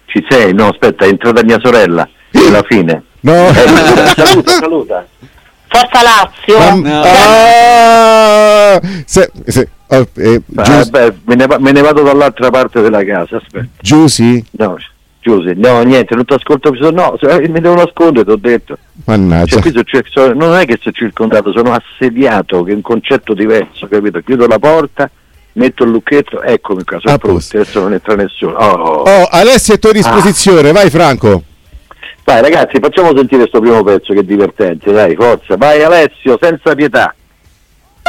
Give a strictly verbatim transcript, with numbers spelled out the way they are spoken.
Ci sei? No, aspetta, è entrata mia sorella. Alla fine. No. Eh, saluta, saluta, saluta. Forza Lazio. No. Ah, se, se, oh, eh, Ah, beh, me, ne, me ne vado dall'altra parte della casa. Aspetta. Giusy? No, Giusy, no, niente, non ti ascolto più. No, mi devo nascondere, ti ho detto. Mannaggia. Cioè, qui sono, non è che sono circondato, sono assediato, che è un concetto diverso, capito? Chiudo la porta, metto il lucchetto, eccomi qua, sono pronti, adesso non entra nessuno. Oh, oh Alessio è a tua disposizione, ah. Vai Franco. Vai ragazzi, facciamo sentire questo primo pezzo che è divertente, dai, forza, vai Alessio, senza pietà.